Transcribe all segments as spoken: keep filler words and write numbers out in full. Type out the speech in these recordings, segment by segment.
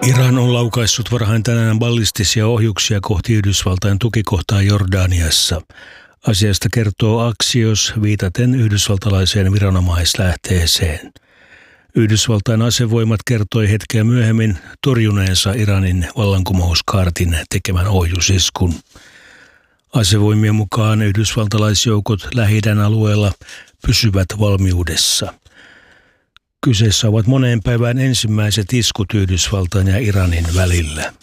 Iran on laukaissut varhain tänään ballistisia ohjuksia kohti Yhdysvaltain tukikohtaa Jordaniassa. Asiasta kertoo Axios viitaten yhdysvaltalaiseen viranomaislähteeseen. Yhdysvaltain asevoimat kertoi hetkeä myöhemmin torjuneensa Iranin vallankumouskaartin tekemän ohjusiskun. Asevoimien mukaan yhdysvaltalaisjoukot Lähi-idän alueella pysyvät valmiudessa. Kyseessä ovat moneen päivään ensimmäiset iskut Yhdysvaltain ja Iranin välillä.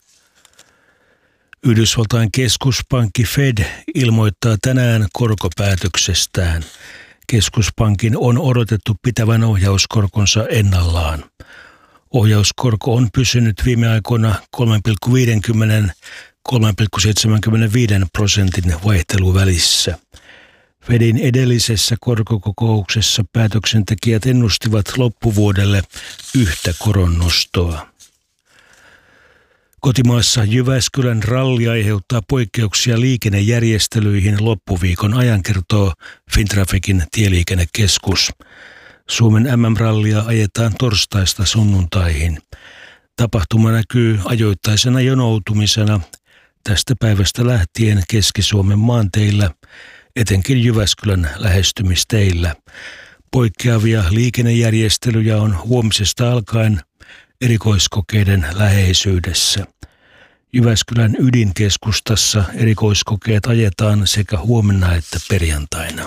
Yhdysvaltain keskuspankki Fed ilmoittaa tänään korkopäätöksestään. Keskuspankin on odotettu pitävän ohjauskorkonsa ennallaan. Ohjauskorko on pysynyt viime aikoina kolme pilkku viisikymmentä - kolme pilkku seitsemänkymmentäviisi prosentin vaihteluvälissä. Fedin edellisessä korkokokouksessa päätöksentekijät ennustivat loppuvuodelle yhtä koronnostoa. Kotimaassa Jyväskylän ralli aiheuttaa poikkeuksia liikennejärjestelyihin loppuviikon ajan, kertoo Fintrafficin tieliikennekeskus. Suomen M M-rallia ajetaan torstaista sunnuntaihin. Tapahtuma näkyy ajoittaisena jonoutumisena tästä päivästä lähtien Keski-Suomen maanteillä, etenkin Jyväskylän lähestymisteillä. Poikkeavia liikennejärjestelyjä on huomisesta alkaen erikoiskokeiden läheisyydessä. Jyväskylän ydinkeskustassa erikoiskokeet ajetaan sekä huomenna että perjantaina.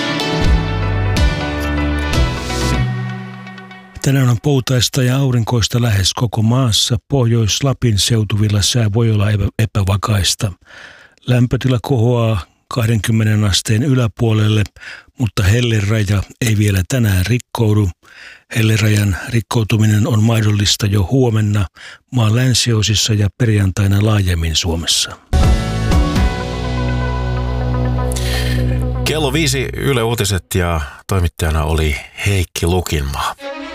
Tänään on poutaista ja aurinkoista lähes koko maassa. Pohjois-Lapin seutuvilla sää voi olla epävakaista. Lämpötila kohoaa kaksikymmentä asteen yläpuolelle, mutta helleraja ei vielä tänään rikkoudu. Hellerajan rikkoutuminen on mahdollista jo huomenna maan länsiosissa ja perjantaina laajemmin Suomessa. Kello viisi Yle Uutiset ja toimittajana oli Heikki Lukinmaa.